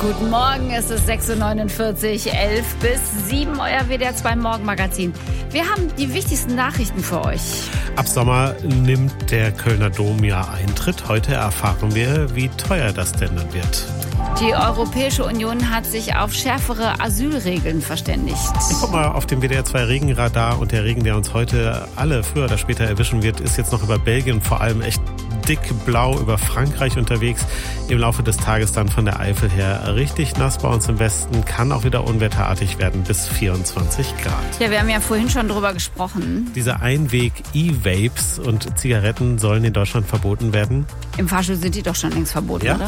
Guten Morgen, es ist 6.49 Uhr, 11 bis 7, euer WDR 2 Morgenmagazin. Wir haben die wichtigsten Nachrichten für euch. Ab Sommer nimmt der Kölner Dom ja Eintritt. Heute erfahren wir, wie teuer das denn dann wird. Die Europäische Union hat sich auf schärfere Asylregeln verständigt. Ich guck mal auf dem WDR 2 Regenradar und der Regen, der uns heute alle früher oder später erwischen wird, ist jetzt noch über Belgien, vor allem echt dick blau über Frankreich unterwegs. Im Laufe des Tages dann von der Eifel her richtig nass bei uns im Westen, kann auch wieder unwetterartig werden bis 24 Grad. Ja, wir haben ja vorhin schon drüber gesprochen. Diese Einweg-E-Vapes und Zigaretten sollen in Deutschland verboten werden. Im Fahrstuhl sind die doch schon längst verboten, Ja? oder?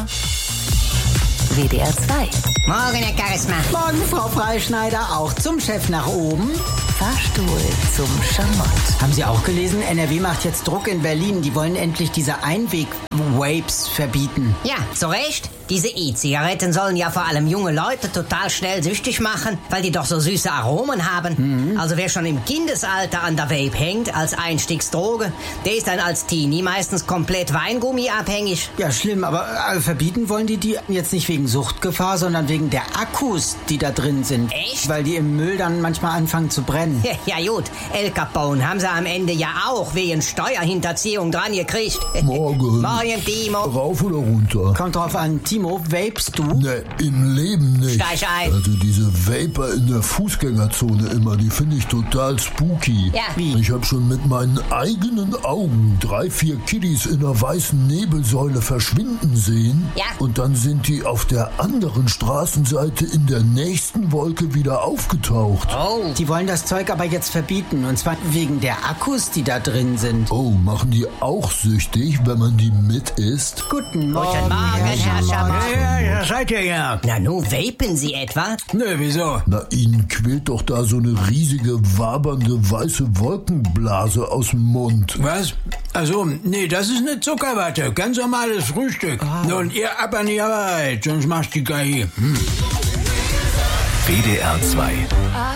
WDR 2. Morgen, Herr Charisma. Morgen, Frau Freischneider, auch zum Chef nach oben. Fahrstuhl zum Schamott. Haben Sie auch gelesen, NRW macht jetzt Druck in Berlin. Die wollen endlich diese Einweg-Vapes verbieten. Ja, zu Recht. Diese E-Zigaretten sollen ja vor allem junge Leute total schnell süchtig machen, weil die doch so süße Aromen haben. Also wer schon im Kindesalter an der Vape hängt als Einstiegsdroge, der ist dann als Teenie meistens komplett Weingummi-abhängig. Ja, schlimm, aber verbieten wollen die jetzt nicht wegen Suchtgefahr, sondern wegen der Akkus, die da drin sind. Echt? Weil die im Müll dann manchmal anfangen zu brennen. Ja gut, El Capone haben sie am Ende ja auch wegen Steuerhinterziehung dran gekriegt. Morgen. Morgen, Timo. Rauf oder runter? Kommt drauf an, Timo, vapest du? Ne, im Leben nicht. Steig ein. Also diese Vapor in der Fußgängerzone immer, die finde ich total spooky. Ja. Wie? Ich habe schon mit meinen eigenen Augen 3-4 Kiddies in einer weißen Nebelsäule verschwinden sehen. Ja. Und dann sind die auf der anderen Straßenseite in der nächsten Wolke wieder aufgetaucht. Oh. Die wollen das Zeug aber jetzt verbieten. Und zwar wegen der Akkus, die da drin sind. Oh, machen die auch süchtig, wenn man die mit isst? Guten Morgen, Guten Morgen, Herr Schamott. Ja, seid ihr ja. Na nu, vapen Sie etwa? Nö, wieso? Na, ihnen quillt doch da so eine riesige, wabernde, weiße Wolkenblase aus dem Mund. Was? Also, nee, das ist eine Zuckerwatte. Ganz normales Frühstück. Und ihr ab an die Arbeit, sonst machst du die Geige. WDR 2